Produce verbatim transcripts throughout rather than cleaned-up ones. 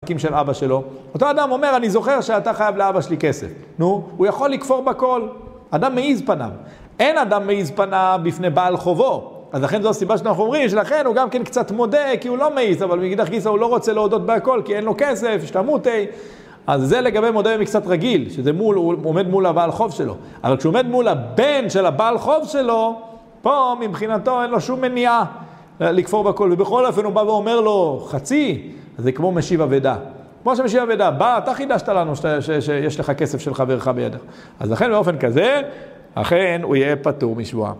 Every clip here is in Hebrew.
העסקים של אבא שלו. אותו אדם אומר, אני זוכר שאתה חייב לאבא שלי כסף. נו, הוא יכול לכפור בכל. אדם מעיז פניו. אין אדם מעיז פניו בפני בעל חובו. אז לכן זו הסיבה שאנחנו אומרים, שלכן הוא גם כן קצת מודה, כי הוא לא מעיז, אבל מגידך גיסא הוא לא רוצה להודות בהכל, כי אין לו כסף, שתמותי. אז זה לגבי מודה במקצת רגיל, שזה מול, הוא עומד מול הבעל חוב שלו. אבל כשהוא עומד מול הבן של הבעל חוב שלו, פה מבחינתו אין לו שום מניעה לכפור בכל. ובכל אופן הוא בא ואומר לו, חצי, אז זה כמו משיב אבדה. כמו שמשיב אבדה, בא, אתה חידשת לנו שיש לך כסף של חברך בידך. אז לכן באופן כזה, אכן הוא יהיה פטור משבועה.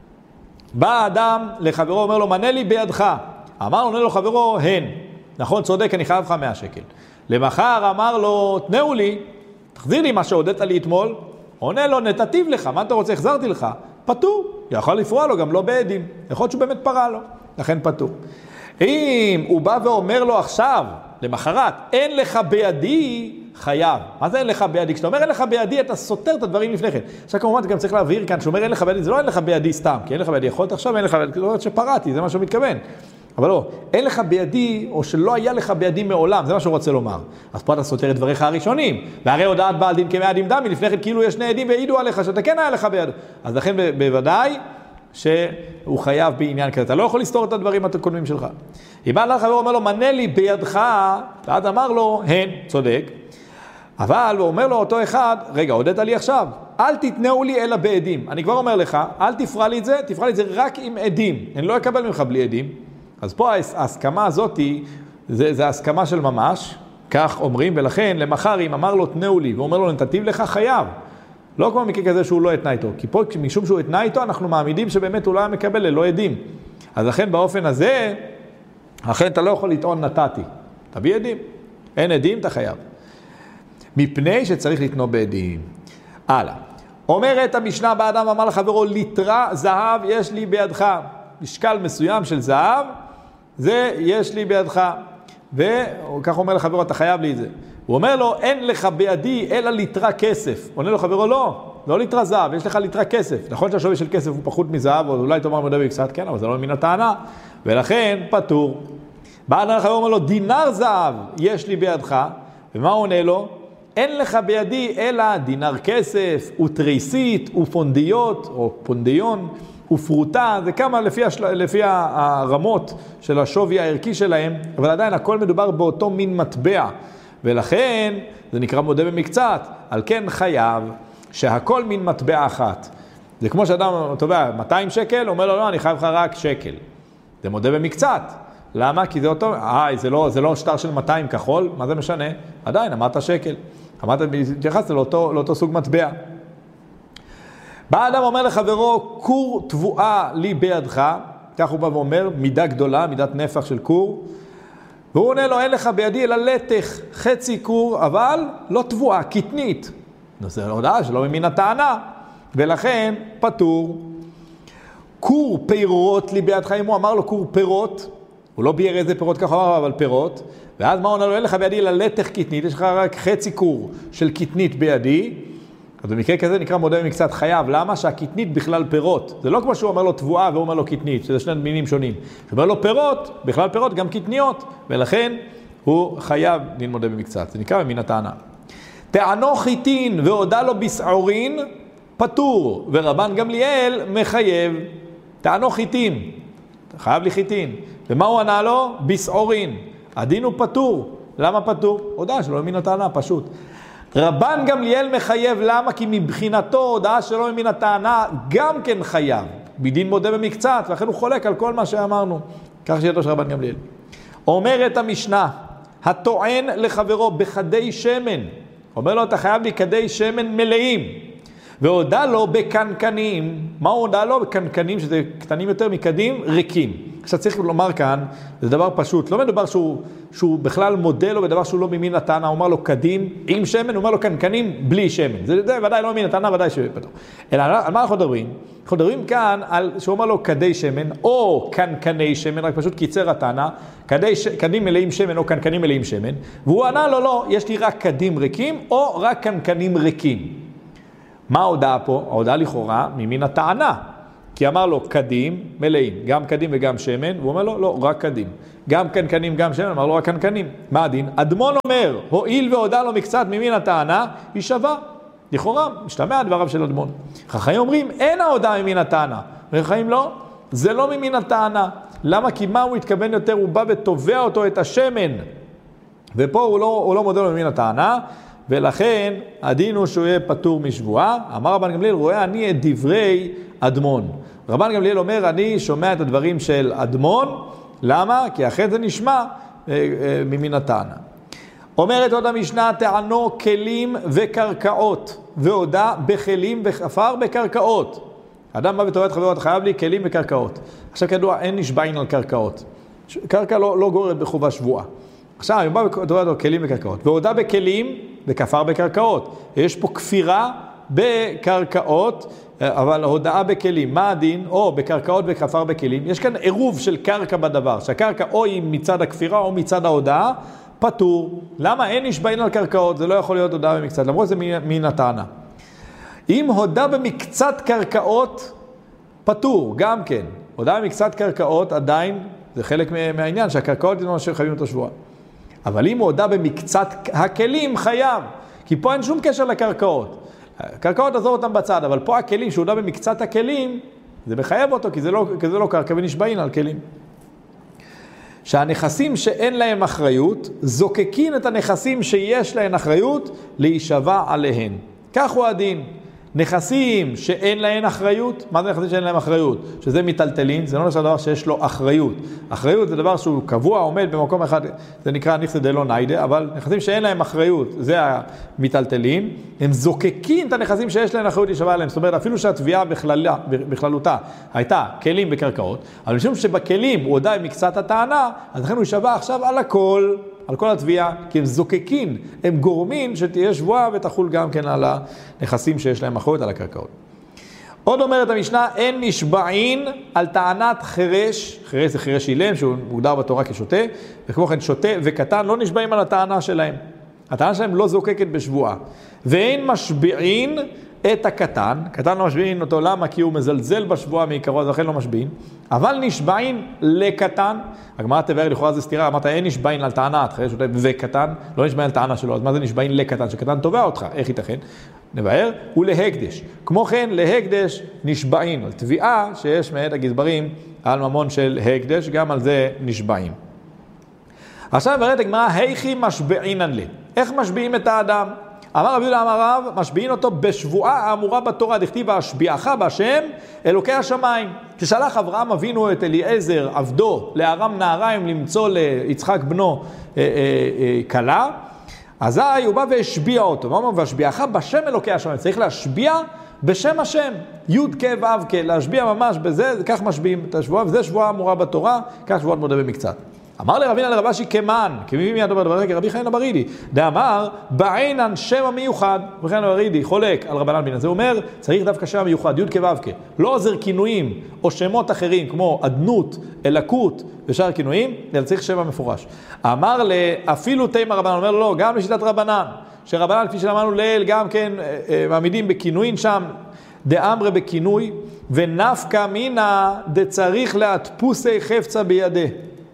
בא האדם לחברו, אומר לו, מנה לי בידך. אמר לו, עונה לו חברו, הן. נכון, צודק, אני חייב לך מאה שקל. למחר אמר לו, תנאו לי, תחזיר לי מה שהודית לי אתמול. עונה לו, נתתיו לך, מה אתה רוצה, החזרתי לך. פטור, יכול לפרוע לו, גם לא בעדים. יכול להיות שהוא באמת פרע לו, לכן פטור. אם הוא בא ואומר לו עכשיו, למחרת, אין לך בידי, חייב. מה זה אין לך בידי? כשאתה אומר אין לך בידי, אתה סותר את הדברים לפני כן. עכשיו כמובן, אתה גם צריך להבהיר כאן, שאומר אין לך בידי, זה לא אין לך בידי סתם, כי אין לך בידי, יכולת עכשיו, אין לך בידי, לא יודעת שפרעתי, זה מה שהוא מתכוון. אבל לא, אין לך בידי, או שלא היה לך בידי מעולם, זה מה שהוא רוצה לומר. אז פה אתה סותר את דבריך הראשונים, והרי הודעת בעל דין כמאה דין דמי, לפני כן כאילו יש שני עדים והעידו עליך, שאתה כן היה לך בידי. אז לכן בוודאי שהוא חייב בעניין כזה. אתה לא יכול לסתור את הדברים הקודמים שלך. אם בא לחבר אומר לו, מנה לי בידך, ואז אמר לו, הן, צודק. אבל הוא אומר לו אותו אחד, רגע, הודית לי עכשיו, אל תתנאו לי אלא בעדים. אני כבר אומר לך, אל תפרע לי את זה, תפרע לי את זה רק עם עדים. אני לא אקבל ממך בלי עדים. אז פה ההסכמה הזאת, זה, זה ההסכמה של ממש, כך אומרים, ולכן למחר אם אמר לו תנאו לי, ואומר לו נתתיו לך חייב. לא כמו מקרה כזה שהוא לא התנה איתו, כי פה משום שהוא התנה איתו, אנחנו מעמידים שבאמת הוא לא היה מקבל ללא עדים. אז לכן באופן הזה, לכן אתה לא יכול לטעון נתתי. תביא עדים. אין עדים, אתה חייב. מפני שצריך לתנוע בעדים. הלאה. אומרת המשנה באדם אמר לחברו, ליטרה זהב יש לי בידך. משקל מסוים של זהב, זה יש לי בידך. וכך אומר לחברו, אתה חייב לי את זה. הוא אומר לו, אין לך בידי אלא ליטרה כסף. עונה לו חברו, לא, לא ליטרה זהב, יש לך ליטרה כסף. נכון שהשווי של כסף הוא פחות מזהב, או אולי תאמר מודה בקצת, כן, אבל זה לא מן הטענה. ולכן פטור. בא אדם לחברו, אומר לו, דינר זהב יש לי בידך. ומה הוא עונה לו? אין לך בידי אלא דינר כסף, ותריסית, ופונדיות, או פונדיון, ופרוטה, זה כמה לפי, השל... לפי הרמות של השווי הערכי שלהם, אבל עדיין הכל מדובר באותו מין מטבע, ולכן זה נקרא מודה במקצת, על כן חייב שהכל מין מטבע אחת. זה כמו שאדם תובע מאתיים שקל, אומר לו לא, אני חייב לך רק שקל. זה מודה במקצת. למה? כי זה אותו, אה, זה לא, זה לא שטר של מאתיים כחול, מה זה משנה? עדיין, אמרת שקל. אמרת, התייחסת לאותו, לאותו סוג מטבע. בא אדם אומר לחברו, קור תבואה לי בידך, כך הוא בא ואומר, מידה גדולה, מידת נפח של קור, והוא עונה לו, אין לך בידי אלא לתך, חצי קור, אבל לא תבואה, קטנית. זה הודעה שלא ממין הטענה, ולכן פטור. קור פירות לי בידך, אם הוא אמר לו קור פירות, הוא לא בייר איזה פירות ככה אמר, אבל פירות, ואז מה הוא עונה לו, אין לך בידי אלא לתך קטנית, יש לך רק חצי קור של קטנית בידי, אז במקרה כזה נקרא מודה במקצת חייב. למה? שהקטנית בכלל פירות. זה לא כמו שהוא אומר לו תבואה והוא אומר לו קטנית, שזה שני מינים שונים. הוא אומר לו פירות, בכלל פירות גם קטניות, ולכן הוא חייב דין מודה במקצת. זה נקרא במין הטענה. טענו חיטין והודה לו בסעורין, פטור, ורבן גמליאל מחייב. טענו חיטין, חייב לי חיטין. ומה הוא ענה לו? בסעורין. הדין הוא פטור. למה פטור? הודעה שלא במין הטענה, פשוט. רבן גמליאל מחייב, למה? כי מבחינתו הודעה שלו ממין הטענה גם כן חייב, בדין מודה במקצת, ולכן הוא חולק על כל מה שאמרנו. כך שידעו של רבן גמליאל. אומרת המשנה, הטוען לחברו בחדי שמן, אומר לו, אתה חייב לי כדי שמן מלאים, והודע לו בקנקנים. מה הוא הודע לו? בקנקנים, שזה קטנים יותר מקדים, ריקים. עכשיו צריך לומר כאן, זה דבר פשוט, לא מדובר שהוא, שהוא בכלל מודל או בדבר שהוא לא ממין הטענה, הוא אומר לו קדים עם שמן, הוא אומר לו קנקנים בלי שמן. זה, זה ודאי לא ממין הטענה, ודאי שבטח. אלא על מה אנחנו מדברים? אנחנו מדברים כאן על, שהוא אומר לו כדי שמן, או קנקני שמן, רק פשוט קיצר הטענה, כדי ש, קדים מלאים שמן או קנקנים מלאים שמן, והוא ענה לו, לא, יש לי רק קדים ריקים, או רק קנקנים ריקים. מה ההודעה פה? ההודעה לכאורה ממין הטענה. כי אמר לו קדים, מלאים, גם קדים וגם שמן, והוא אומר לו, לא, רק קדים. גם קנקנים, גם שמן, אמר לו, רק קנקנים. מה הדין? אדמון אומר, הועיל והודע לו מקצת ממין הטענה, היא שווה. לכאורה, משתמע דבריו של אדמון. חכמים אומרים, אין ההודעה ממין הטענה. חכמים לא, זה לא ממין הטענה. למה? כי מה הוא התכוון יותר? הוא בא ותובע אותו את השמן. ופה הוא לא, הוא לא מודה לו ממין הטענה, ולכן הדין הוא שהוא יהיה פטור משבועה. אמר רבן גמליאל, רואה אני את דברי אדמון. רבן גמליאל אומר, אני שומע את הדברים של אדמון. למה? כי אחרי זה נשמע אה, אה, ממין הטענה. אומרת עוד המשנה, טענו כלים וקרקעות, והודה בכלים וחפר בקרקעות. אדם בא ותובע את חברו, אתה חייב לי כלים וקרקעות. עכשיו כדוע, אין נשבעין על קרקעות. קרקע לא, לא גוררת בחובה שבועה. עכשיו, הוא בא ותובע את כלים וקרקעות. והודה בכלים וכפר בקרקעות. יש פה כפירה בקרקעות, אבל הודעה בכלים. מה הדין? או בקרקעות וכפר בכלים. יש כאן עירוב של קרקע בדבר. שהקרקע או היא מצד הכפירה או מצד ההודעה, פטור. למה? אין נשבעין על קרקעות. זה לא יכול להיות הודעה במקצת. למרות זה מן הטענה. אם הודעה במקצת קרקעות, פטור. גם כן. הודעה במקצת קרקעות עדיין, זה חלק מהעניין, שהקרקעות לא חייבים את השבועה. אבל אם הוא הודע במקצת הכלים, חייב. כי פה אין שום קשר לקרקעות. הקרקעות עזור אותם בצד, אבל פה הכלים, שהוא הודע במקצת הכלים, זה מחייב אותו, כי זה לא, כי זה לא קרקע ונשבעין על כלים. שהנכסים שאין להם אחריות, זוקקים את הנכסים שיש להם אחריות, להישבע עליהן. כך הוא הדין. נכסים שאין להן אחריות, מה זה נכסים שאין להם אחריות? שזה מטלטלין, זה לא נחשב דבר שיש לו אחריות. אחריות זה דבר שהוא קבוע, עומד במקום אחד, זה נקרא נכסי דלא ניידה, אבל נכסים שאין להם אחריות, זה המטלטלין, הם זוקקים את הנכסים שיש להם אחריות להישבע עליהם. זאת אומרת, אפילו שהתביעה בכללה, בכללותה הייתה כלים וקרקעות, אבל משום שבכלים הוא הודע מקצת הטענה, אז לכן הוא יישבע עכשיו על הכל. על כל התביעה, כי הם זוקקים, הם גורמים שתהיה שבועה ותחול גם כן על הנכסים שיש להם אחריות על הקרקעות. עוד אומרת המשנה, אין נשבעין על טענת חרש, חרש זה חרש אילם שהוא מוגדר בתורה כשוטה, וכמו כן שוטה וקטן לא נשבעים על הטענה שלהם. הטענה שלהם לא זוקקת בשבועה. ואין משביעין את הקטן, קטן לא משביעין אותו, למה? כי הוא מזלזל בשבועה מעיקרו, אז לכן לא משביעין. אבל נשבעין לקטן, הגמרא תבאר לכאורה זה סתירה, אמרת אין נשבעין על טענה, חרש שוטה וקטן, לא נשבעין על טענה שלו, אז מה זה נשבעין לקטן? שקטן תובע אותך, איך ייתכן? נבאר, הוא להקדש. כמו כן, להקדש נשבעין, על תביעה שיש מאת הגזברים על ממון של הקדש, גם על זה נשבעים. עכשיו נבררת הגמרא, היכי משביעינן לי. איך משביעים את האדם? אמר רבי יהודה אמר רב, משביעין אותו בשבועה האמורה בתורה, דכתיב השביעך בהשם אלוקי השמיים. כששלח אברהם אבינו את אליעזר עבדו לארם נהריים למצוא ליצחק בנו כלה, אזי הוא בא והשביע אותו. מה אומר? והשביעך בשם אלוקי השמיים. צריך להשביע בשם השם. י' כ' ו' כ', להשביע ממש בזה, כך משביעים את השבועה, וזה שבועה אמורה בתורה, כך שבועת מודה במקצת. אמר לרבינה לרבשי כמן, כמי מיד אומר דבר, כרבי חנינא ברידי, דאמר בעינן שם המיוחד, רבי חנינא ברידי חולק על רבנן בן, זה אומר, צריך דווקא שם המיוחד, י' כ' ו' כ', לא עוזר כינויים או שמות אחרים, כמו עדנות, אלקות ושאר כינויים, אלא צריך שם המפורש. אמר אפילו תימא רבנן, אומר לא, גם לשיטת רבנן, שרבנן כפי שלמדנו ליל, גם כן מעמידים בכינויים שם, דאמרי בכינוי, ונפקא מינה דצריך להדפוסי חפצה בידי.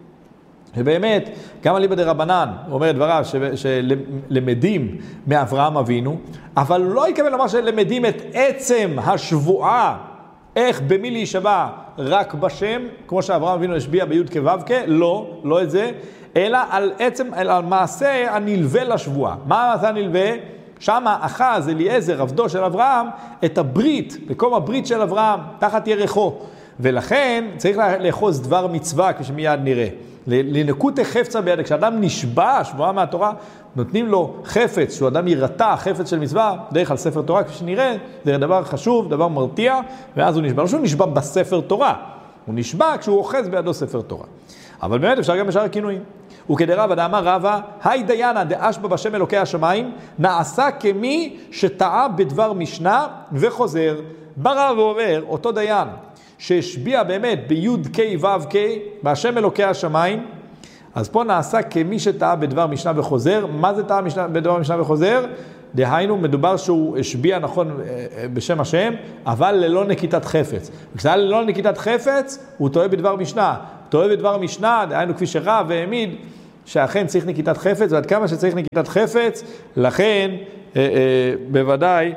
שבאמת, גם אליבא דרבנן, הוא אומר את דבריו, שלמדים מאברהם אבינו, אבל לא יקבל לומר שלמדים את עצם השבועה, איך במי להישבע רק בשם, כמו שאברהם אבינו השביע בי' כ' ו' כ', לא, לא את זה, אלא על עצם, אלא על מעשה הנלווה לשבועה. מה המעשה הנלווה? שם אחז אליעזר, עבדו של אברהם, את הברית, מקום הברית של אברהם, תחת ירחו. ולכן צריך לאחוז דבר מצווה, כפי שמיד נראה. לנקוט חפצה ביד, כשאדם נשבע, שבועה מהתורה, נותנים לו חפץ, שהוא אדם ירתע, חפץ של מצווה, דרך על ספר תורה, כפי שנראה, זה דבר חשוב, דבר מרתיע, ואז הוא נשבע. לא שהוא נשבע בספר תורה, הוא נשבע כשהוא אוחז בידו ספר תורה. אבל באמת אפשר גם בשאר הכינויים. וכדרבא דאמר רבא, היי דיינה דאשבע בשם אלוקי השמיים, נעשה כמי שטעה בדבר משנה וחוזר. בא רבא ואומר, אותו דיין, שהשביע באמת בי' כ' ו' כ' בהשם אלוקי השמיים, אז פה נעשה כמי שטעה בדבר משנה וחוזר. מה זה טעה בדבר משנה וחוזר? דהיינו, מדובר שהוא השביע נכון בשם השם, אבל ללא נקיטת חפץ. וכשזה היה ללא נקיטת חפץ, הוא טועה בדבר משנה. טועה בדבר משנה, דהיינו כפי שרב והעמיד, שאכן צריך נקיטת חפץ, ועד כמה שצריך נקיטת חפץ, לכן אה, אה, בוודאי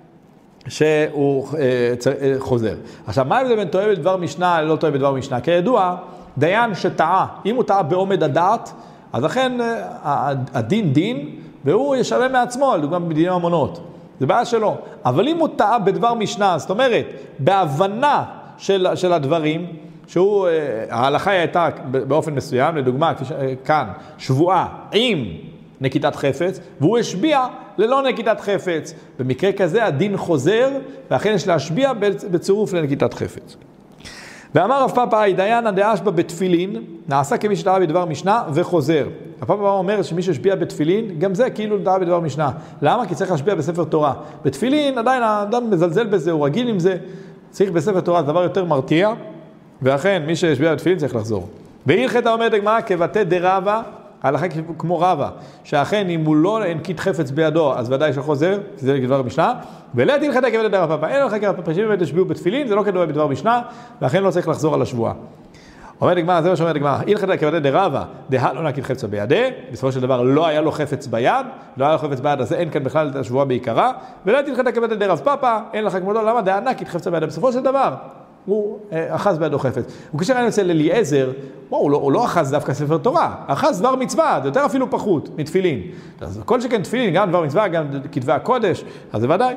שהוא אה, אה, חוזר. עכשיו, מה זה בין טועה בדבר משנה ללא טועה בדבר משנה? כידוע, דיין שטעה, אם הוא טעה בעומד הדעת, אז לכן אה, הדין דין, והוא ישלם מעצמו, לדוגמה בדיני ממונות. זה בעיה שלו. אבל אם הוא טעה בדבר משנה, זאת אומרת, בהבנה של, של הדברים, שהוא, ההלכה הייתה באופן מסוים, לדוגמה, כאן, שבועה עם נקיטת חפץ, והוא השביע ללא נקיטת חפץ. במקרה כזה הדין חוזר, ואכן יש להשביע בצירוף לנקיטת חפץ. ואמר רב פאפא, דיין הדאשבא בתפילין, נעשה כמי שטעה בדבר משנה וחוזר. רב פאפא אומר שמי שהשביע בתפילין, גם זה כאילו טעה בדבר משנה. למה? כי צריך להשביע בספר תורה. בתפילין עדיין האדם מזלזל בזה, הוא רגיל עם זה. צריך בספר תורה, זה דבר יותר מרתיע. ואכן, מי שהשביע בתפילין צריך לחזור. והלכת אומרת הגמרא כבתי דרבה, ההלכה כמו רבה, שאכן אם הוא לא הנקיט חפץ בידו, אז ודאי שחוזר, כי זה דבר משנה, ולא הלכת כבתי דרבה, אין הלכה כבתי שבאמת השביעו בתפילין, זה לא כדומה בדבר משנה, ואכן לא צריך לחזור על השבועה. אומרת הגמרא, זה מה שאומרת הגמרא, הלכת כבתי דרבה, דה לא נקיט חפץ בידי, בסופו של דבר לא היה לו חפץ ביד, לא היה לו חפץ ביד, אז אין כאן בכלל את השבועה בעיקרה, ולא הלכת כבתי דרב פאפא, אין לך כמותו, למה דה נקיט חפץ בידי, בסופו של דבר הוא אחז בידו חפץ. וכאשר אני יוצא לאליעזר, הוא לא, הוא לא אחז דווקא ספר תורה, אחז דבר מצווה, זה יותר אפילו פחות מתפילין. אז כל שכן תפילין, גם דבר מצווה, גם כתבי הקודש, אז זה ודאי.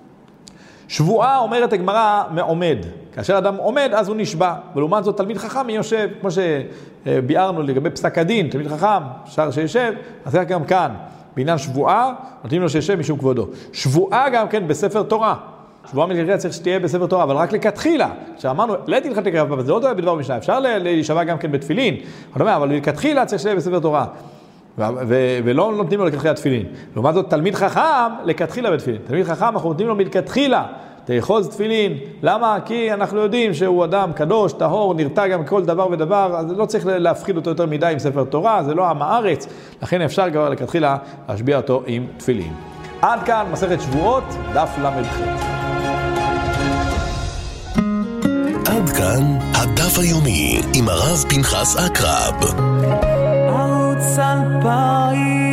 שבועה אומרת הגמרא מעומד. כאשר אדם עומד, אז הוא נשבע. ולעומת זאת, תלמיד חכם יושב, כמו שביארנו לגבי פסק הדין, תלמיד חכם, שר שישב, אז זה גם כאן. בעניין שבועה, נותנים לו שישב משום כבודו. שבועה גם כן בספר תורה. שבועה מלכתחילה צריך שתהיה בספר תורה, אבל רק לכתחילה. כשאמרנו, לא תלכת לקרב פאפא, זה לא טועה בדבר משנה, אפשר להישבע גם כן בתפילין, אבל לכתחילה צריך שתהיה בספר תורה. ולא נותנים לו לכתחילה תפילין. לעומת זאת, תלמיד חכם לכתחילה בתפילין. תלמיד חכם, אנחנו נותנים לו מלכתחילה, תאחוז תפילין. למה? כי אנחנו יודעים שהוא אדם קדוש, טהור, נרתע גם כל דבר ודבר, אז לא צריך להפחיד אותו יותר מדי עם ספר תורה, זה לא עם הארץ, לכן אפשר כבר לכתחילה להשביע אותו עם תפילין. עד כאן מסכת שבועות, דף למ"ח. עד כאן הדף היומי עם הרב פנחס אקרב.